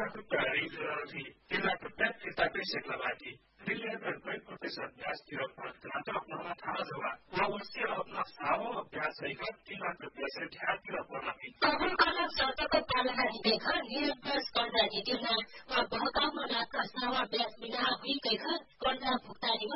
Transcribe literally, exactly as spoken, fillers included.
लाख रुपियाँ ऋण थी तीन लाख रुपियाँ फिर्ता गरिसक्न बाँकी ऋण कई प्रतिशत ब्याज तिरपन तेनालीस अपना था जब अवश्य अपना सावों ब्याज सहित तीन लाख रुपियाँ से ढ्यार तिरपन की तहलका शर्तको पालना हुँदैछ निर्देश कर्जा नीतिमा वा बहुकाममा लाग्दा सावा ब्याज बिना हुँदैछ कर्जा भुक्तानीमा